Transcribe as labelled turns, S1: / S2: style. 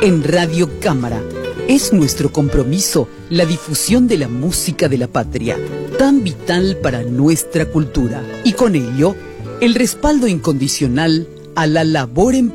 S1: En Radio Cámara es nuestro compromiso la difusión de la música de la patria, tan vital para nuestra cultura, y con ello el respaldo incondicional a la labor